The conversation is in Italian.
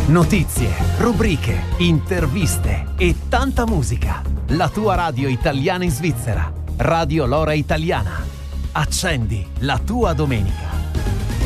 Notizie, rubriche, interviste e tanta musica. La tua radio italiana in Svizzera. Radio Lora Italiana. Accendi la tua domenica.